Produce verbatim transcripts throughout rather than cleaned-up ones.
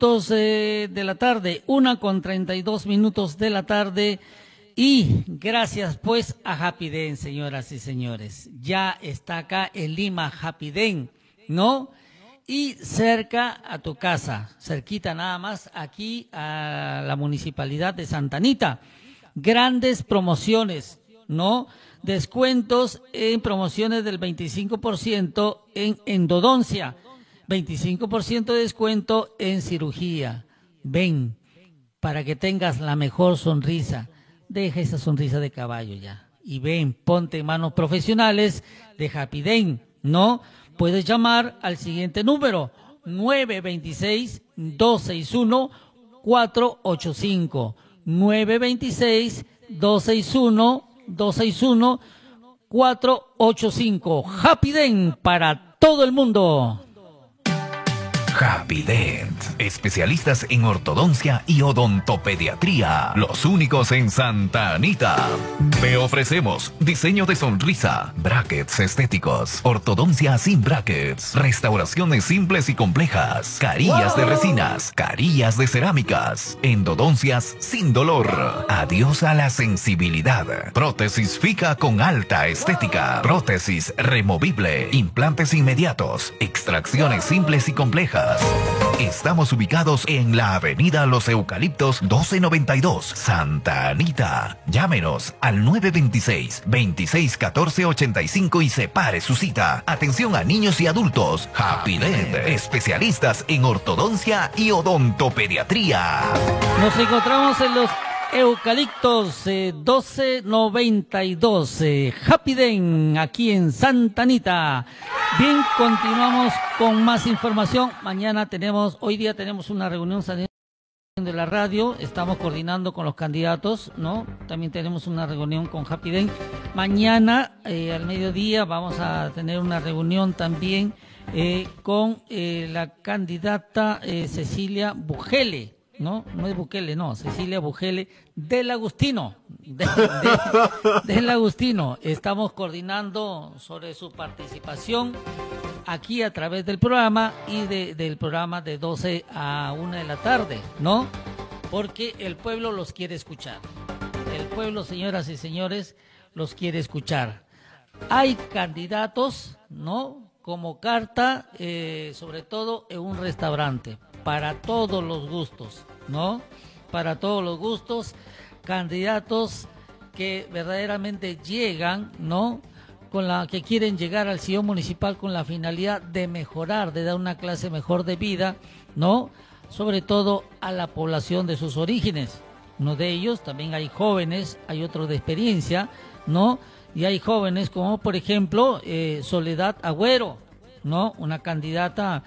eh, de la tarde, una con treinta y dos minutos de la tarde. Y gracias pues a Happy Den, señoras y señores. Ya está acá en Lima Happy Den, ¿no? Y cerca a tu casa, cerquita nada más, aquí a la municipalidad de Santa Anita. Grandes promociones, ¿no? Descuentos en promociones del veinticinco por ciento en endodoncia, veinticinco por ciento de descuento en cirugía. Ven, para que tengas la mejor sonrisa. Deja esa sonrisa de caballo ya. Y ven, ponte en manos profesionales de Happy Den, ¿no? Puedes llamar al siguiente número, nueve dos seis, dos seis uno, cuatro ocho cinco. nueve dos seis, dos seis uno, dos seis uno, cuatro ocho cinco. Happy Den para todo el mundo. Happy Dent, especialistas en ortodoncia y odontopediatría, los únicos en Santa Anita. Te ofrecemos diseño de sonrisa, brackets estéticos, ortodoncia sin brackets, restauraciones simples y complejas, carillas de resinas, carillas de cerámicas, endodoncias sin dolor, adiós a la sensibilidad, prótesis fija con alta estética, prótesis removible, implantes inmediatos, extracciones simples y complejas. Estamos ubicados en la avenida Los Eucaliptos doce noventa y dos, Santa Anita. Llámenos al nueve dos seis, veintiséis catorce ochenta y cinco y separe su cita. Atención a niños y adultos. Happy Dent, especialistas en ortodoncia y odontopediatría. Nos encontramos en los Eucaliptos eh, doce noventa y dos, eh, Happy Den, aquí en Santa Anita. Bien, continuamos con más información. Mañana tenemos, hoy día tenemos una reunión de la radio, estamos coordinando con los candidatos, ¿no? También tenemos una reunión con Happy Den. Mañana eh, al mediodía vamos a tener una reunión también eh, con eh, la candidata eh, Cecilia Bujele. No, no es Bukele, no, Cecilia Bujele del Agustino, de, de, del Agustino. Estamos coordinando sobre su participación aquí a través del programa y de, del programa de doce a una de la tarde, ¿no? Porque el pueblo los quiere escuchar. El pueblo, señoras y señores, los quiere escuchar. Hay candidatos, ¿no? Como carta, eh, sobre todo en un restaurante. Para todos los gustos, ¿no? Para todos los gustos, candidatos que verdaderamente llegan, ¿no? Con la que quieren llegar al sillón municipal con la finalidad de mejorar, de dar una clase mejor de vida, ¿no? Sobre todo a la población de sus orígenes. Uno de ellos, también hay jóvenes, hay otros de experiencia, ¿no? Y hay jóvenes como, por ejemplo, eh, Soledad Agüero, ¿no? Una candidata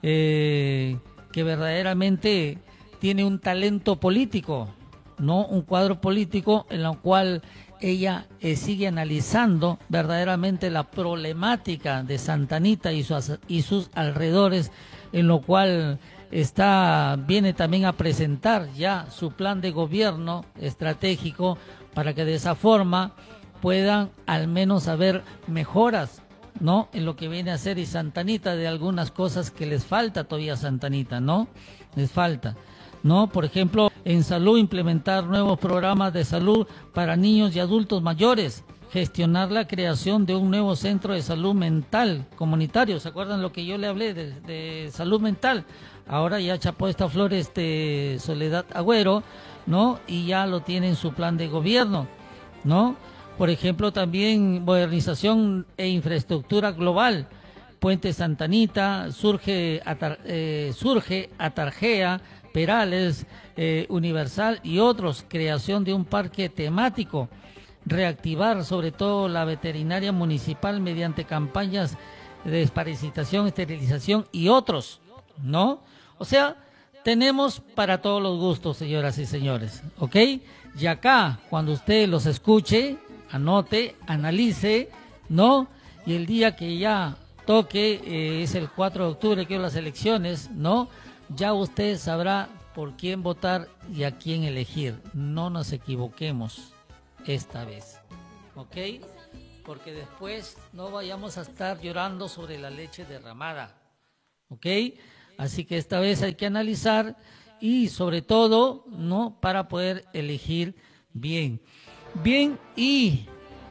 eh, que verdaderamente tiene un talento político, ¿no? Un cuadro político en el cual ella eh, sigue analizando verdaderamente la problemática de Santa Anita y sus, y sus alrededores, en lo cual está viene también a presentar ya su plan de gobierno estratégico para que de esa forma puedan al menos haber mejoras, ¿no? En lo que viene a ser y Santa Anita, de algunas cosas que les falta todavía a Santa Anita, ¿no? Les falta, ¿no? Por ejemplo, en salud, implementar nuevos programas de salud para niños y adultos mayores, gestionar la creación de un nuevo centro de salud mental comunitario. ¿Se acuerdan lo que yo le hablé de, de salud mental? Ahora ya chapó esta flor este Soledad Agüero, ¿no? Y ya lo tiene en su plan de gobierno, ¿no? Por ejemplo, también modernización e infraestructura global. Puente Santa Anita, surge, atar, eh, surge Atarjea, Perales, eh, Universal y otros. Creación de un parque temático. Reactivar sobre todo la veterinaria municipal mediante campañas de desparasitación, esterilización y otros, ¿no? O sea, tenemos para todos los gustos, señoras y señores, ¿ok? Y acá, cuando usted los escuche, anote, analice, ¿no? Y el día que ya toque, eh, es el cuatro de octubre, que son las elecciones, ¿no? Ya usted sabrá por quién votar y a quién elegir. No nos equivoquemos esta vez, ¿ok? Porque después no vayamos a estar llorando sobre la leche derramada, ¿ok? Así que esta vez hay que analizar y sobre todo, ¿no?, para poder elegir bien. Bien, y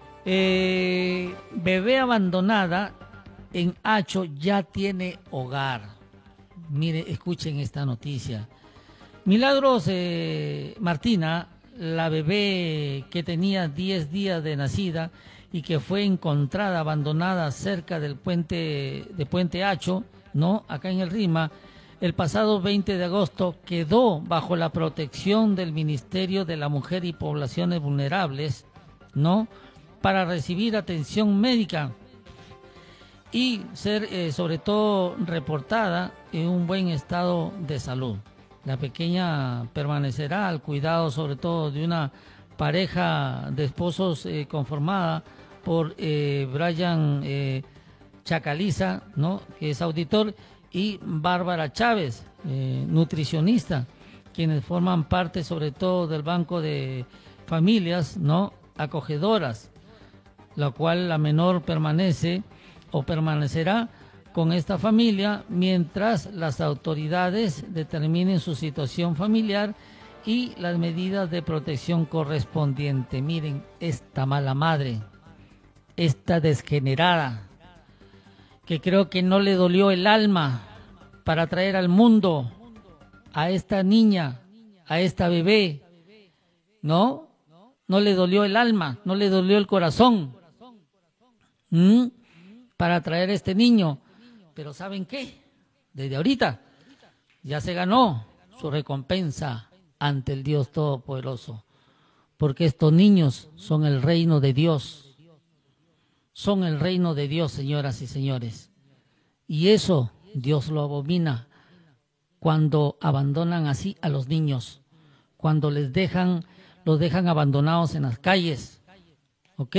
eh, bebé abandonada en Acho ya tiene hogar. Mire, escuchen esta noticia. Milagros eh, Martina, la bebé que tenía diez días de nacida y que fue encontrada abandonada cerca del puente de Puente Acho, ¿no?, acá en el Rima, el pasado veinte de agosto, quedó bajo la protección del Ministerio de la Mujer y Poblaciones Vulnerables, ¿no?, para recibir atención médica y ser eh, sobre todo reportada en un buen estado de salud. La pequeña permanecerá al cuidado sobre todo de una pareja de esposos eh, conformada por eh, Brian eh, Chacaliza, ¿no?, que es auditor, y Bárbara Chávez, eh, nutricionista, quienes forman parte sobre todo del banco de familias, ¿no?, acogedoras, la cual la menor permanece o permanecerá con esta familia mientras las autoridades determinen su situación familiar y las medidas de protección correspondientes. Miren, esta mala madre, esta desgenerada, que creo que no le dolió el alma para traer al mundo a esta niña, a esta bebé, ¿no? No le dolió el alma, no le dolió el corazón, ¿Mm? para traer a este niño. Pero ¿saben qué? Desde ahorita ya se ganó su recompensa ante el Dios Todopoderoso, porque estos niños son el reino de Dios, son el reino de Dios, señoras y señores, y eso Dios lo abomina cuando abandonan así a los niños, cuando les dejan, los dejan abandonados en las calles, ¿ok?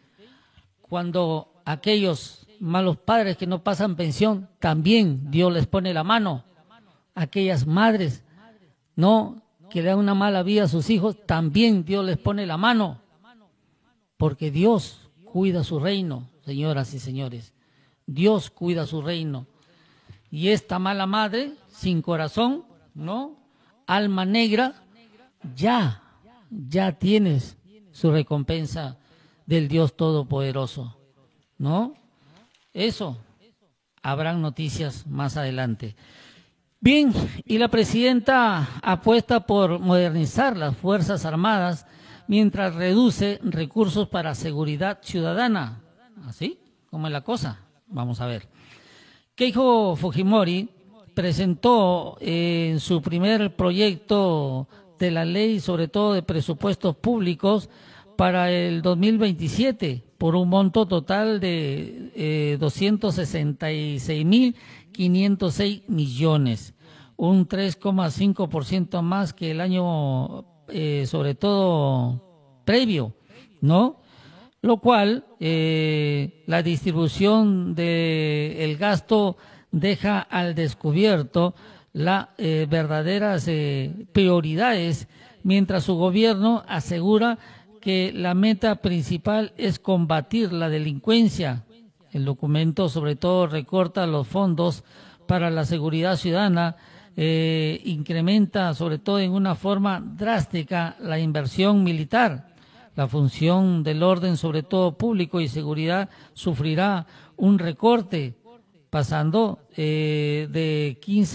Cuando aquellos malos padres que no pasan pensión, también Dios les pone la mano. Aquellas madres, no, que le dan una mala vida a sus hijos, también Dios les pone la mano, porque Dios cuida su reino, señoras y señores. Dios cuida su reino. Y esta mala madre, sin corazón, ¿no?, alma negra, ya, ya tienes su recompensa del Dios Todopoderoso, ¿no? Eso, habrán noticias más adelante. Bien, y la presidenta apuesta por modernizar las Fuerzas Armadas mientras reduce recursos para seguridad ciudadana. ¿Así? ¿Cómo es la cosa? Vamos a ver. Keiko Fujimori presentó eh, en su primer proyecto de la ley, sobre todo de presupuestos públicos, para el dos mil veintisiete, por un monto total de eh, doscientos sesenta y seis mil quinientos seis millones, un tres coma cinco por ciento más que el año, eh, sobre todo, previo, ¿no? Lo cual, eh, la distribución del gasto deja al descubierto las eh, verdaderas eh, prioridades, mientras su gobierno asegura que la meta principal es combatir la delincuencia. El documento sobre todo recorta los fondos para la seguridad ciudadana, eh, incrementa sobre todo en una forma drástica la inversión militar. La función del orden, sobre todo público y seguridad, sufrirá un recorte, pasando eh, de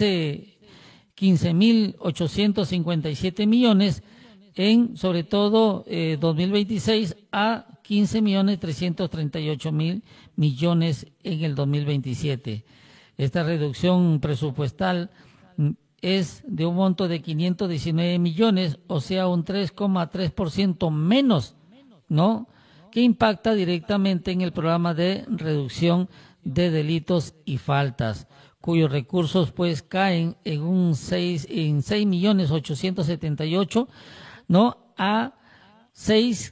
quince mil ochocientos cincuenta y siete millones en, sobre todo, eh, dos mil veintiséis a quince millones trescientos treinta y ocho mil millones en el dos mil veintisiete. Esta reducción presupuestal es de un monto de quinientos diecinueve millones, o sea, un tres coma tres por ciento menos, ¿no?, que impacta directamente en el programa de reducción de delitos y faltas, cuyos recursos pues caen en un seis en seis millones ochocientos setenta y ocho, ¿no?, a seis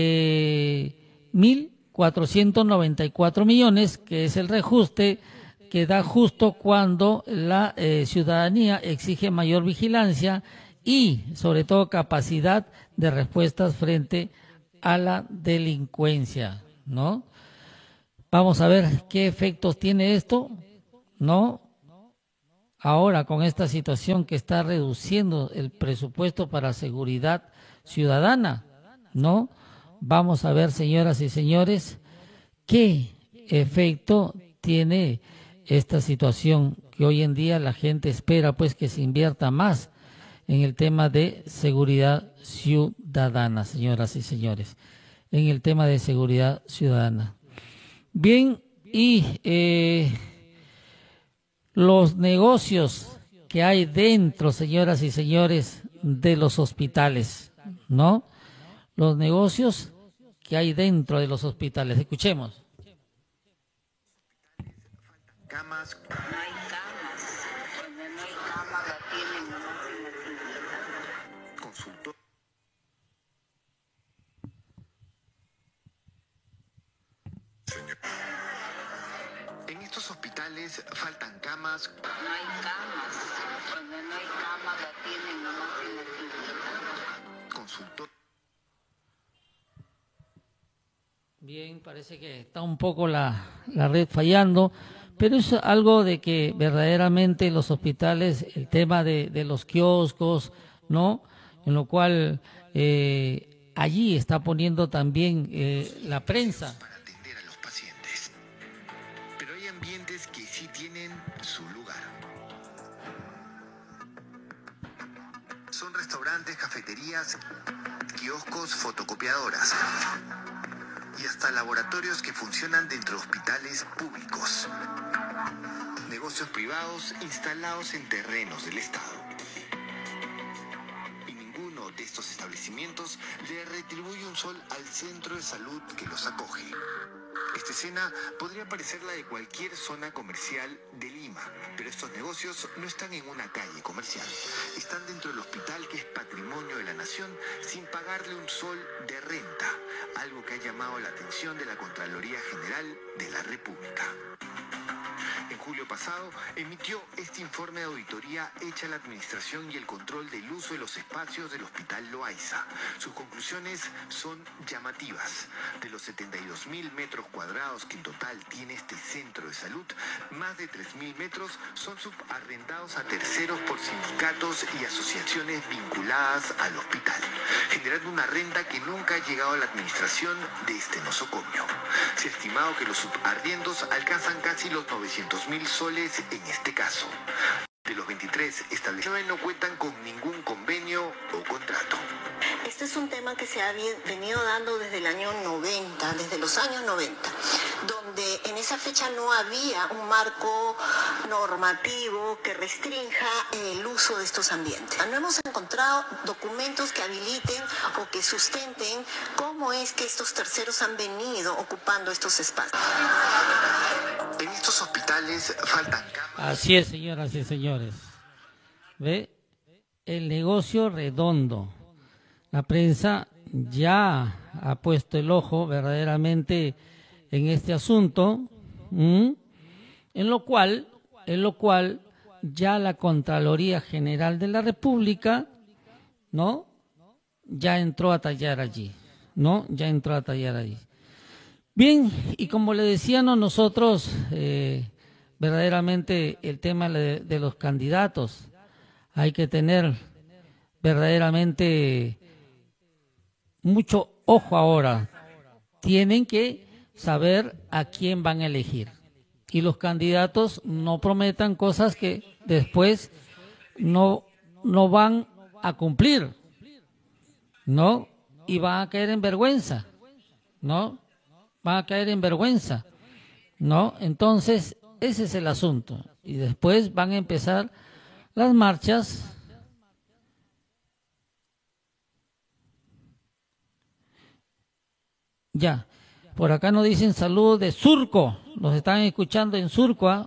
mil cuatrocientos noventa y cuatro millones, que es el reajuste que da justo cuando la eh, ciudadanía exige mayor vigilancia y sobre todo capacidad de respuestas frente a la delincuencia, ¿no? Vamos a ver qué efectos tiene esto, ¿no? ahora con esta situación que está reduciendo el presupuesto para seguridad ciudadana, ¿no? Vamos a ver, señoras y señores, qué efecto tiene esta situación que hoy en día la gente espera pues que se invierta más en el tema de seguridad ciudadana, señoras y señores, en el tema de seguridad ciudadana. Bien, y eh, los negocios que hay dentro, señoras y señores, de los hospitales, ¿no? Los negocios que hay dentro de los hospitales. Escuchemos. Camas. No hay camas. Cuando no hay camas la tienen, no se consultor. Señor. En estos hospitales faltan camas. No hay camas. Cuando no hay camas la tienen, no se consultor. Bien, parece que está un poco la, la red fallando, pero es algo de que verdaderamente los hospitales, el tema de, de los kioscos, ¿no? En lo cual eh, allí está poniendo también eh, la prensa. Para atender a los pacientes. Pero hay ambientes que sí tienen su lugar. Son restaurantes, cafeterías, kioscos, fotocopiadoras y hasta laboratorios que funcionan dentro de hospitales públicos. Negocios privados instalados en terrenos del Estado. Y ninguno de estos establecimientos le retribuye un sol al centro de salud que los acoge. Esta escena podría parecer la de cualquier zona comercial de Lima, pero estos negocios no están en una calle comercial. Están dentro del hospital que es patrimonio de la nación sin pagarle un sol de renta, algo que ha llamado la atención de la Contraloría General de la República. En julio pasado, emitió este informe de auditoría hecha a la administración y el control del uso de los espacios del Hospital Loaiza. Sus conclusiones son llamativas. De los setenta y dos mil metros cuadrados que en total tiene este centro de salud, más de tres mil metros son subarrendados a terceros por sindicatos y asociaciones vinculadas al hospital, generando una renta que nunca ha llegado a la administración de este nosocomio. Se ha estimado que los subarriendos alcanzan casi los novecientos mil soles en este caso. De los veintitrés establecimientos no cuentan con ningún convenio o contrato. Este es un tema que se ha venido dando desde el año noventa, desde los años noventa, donde en esa fecha no había un marco normativo que restrinja el uso de estos ambientes. No hemos encontrado documentos que habiliten o que sustenten cómo es que estos terceros han venido ocupando estos espacios. En estos hospitales faltan camas. Así es, señoras y señores. ¿Ve? El negocio redondo. La prensa ya ha puesto el ojo verdaderamente en este asunto, ¿m? en lo cual, en lo cual ya la Contraloría General de la República, ¿no? Ya entró a tallar allí, ¿no? Ya entró a tallar allí. Bien, y como le decíamos nosotros, eh, verdaderamente el tema de, de los candidatos, hay que tener verdaderamente mucho ojo ahora. Tienen que saber a quién van a elegir. Y los candidatos no prometan cosas que después no, no van a cumplir, ¿no? Y van a caer en vergüenza, ¿no? Van a caer en vergüenza, ¿no? Entonces, ese es el asunto. Y después van a empezar las marchas. Ya, por acá nos dicen saludos de Surco, nos están escuchando en Surco, ¿eh?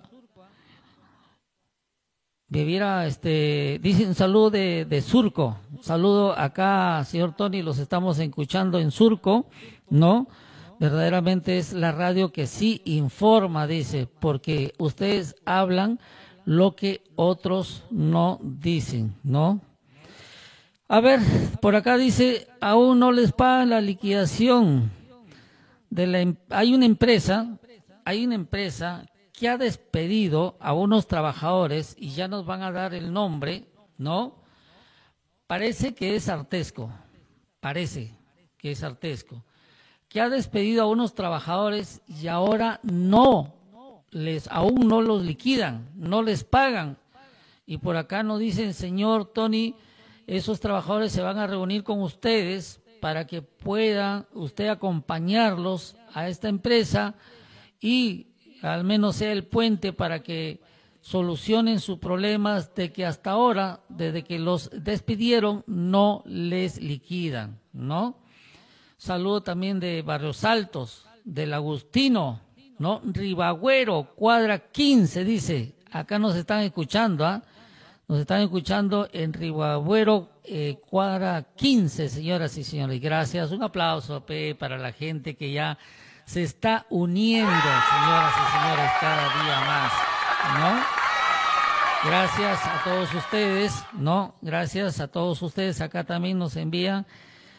Debiera, este, dicen saludo de, de Surco, saludo acá, señor Tony, los estamos escuchando en Surco, ¿no? Verdaderamente es la radio que sí informa, dice, porque ustedes hablan lo que otros no dicen, ¿no? A ver, por acá dice, aún no les pagan la liquidación. De la, hay una empresa, hay una empresa que ha despedido a unos trabajadores, y ya nos van a dar el nombre, ¿no? Parece que es Artesco, parece que es Artesco, que ha despedido a unos trabajadores y ahora no, les, aún no los liquidan, no les pagan. Y por acá nos dicen, señor Tony, esos trabajadores se van a reunir con ustedes para que puedan usted acompañarlos a esta empresa y al menos sea el puente para que solucionen sus problemas de que hasta ahora, desde que los despidieron, no les liquidan, ¿no? Saludo también de Barrios Altos, del Agustino, ¿no? Ribagüero, cuadra quince, dice. Acá nos están escuchando, ¿ah? ¿eh? Nos están escuchando en Ribagüero, eh, cuadra quince, señoras y señores. Gracias. Un aplauso, P, para la gente que ya se está uniendo, señoras y señores, cada día más, ¿no? Gracias a todos ustedes, ¿no? Gracias a todos ustedes. Acá también nos envían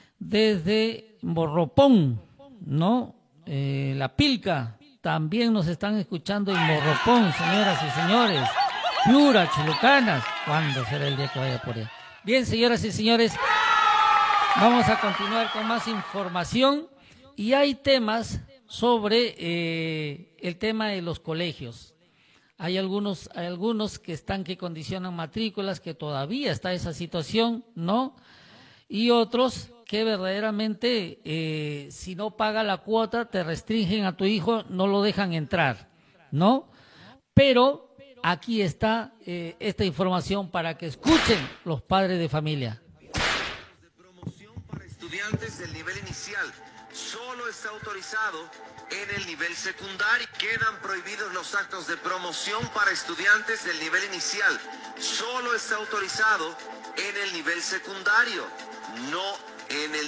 desde Morropón, ¿no? Eh, La Pilca, también nos están escuchando en Morropón, señoras y señores. Piura, Chulucanas, ¿cuándo será el día que vaya por allá? Bien, señoras y señores, vamos a continuar con más información y hay temas sobre eh, el tema de los colegios. Hay algunos, hay algunos que están que condicionan matrículas, que todavía está esa situación, ¿no? Y otros que verdaderamente, eh, si no paga la cuota, te restringen a tu hijo, no lo dejan entrar, ¿no? Pero aquí está eh, esta información para que escuchen los padres de familia. De promoción para estudiantes del nivel inicial solo está autorizado en el nivel secundario. Quedan prohibidos los actos de promoción para estudiantes del nivel inicial. Solo está autorizado en el nivel secundario, no en el